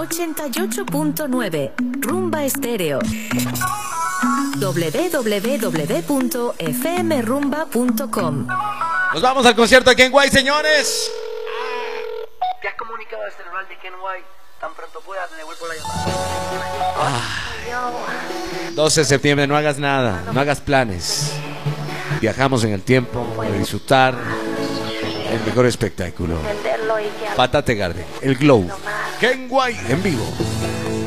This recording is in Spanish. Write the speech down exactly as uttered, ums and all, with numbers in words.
ochenta y ocho punto nueve, Rumba Estéreo. doble u doble u doble u punto f m rumba punto com. Nos vamos al concierto de Ken White, señores. ¿Te has comunicado al celular de Ken White? Tan pronto pueda, te devuelvo la llamada. Ah, doce de septiembre, no hagas nada, no hagas planes. Viajamos en el tiempo para disfrutar el mejor espectáculo. Patate Garden, el Glow. Ken White en vivo.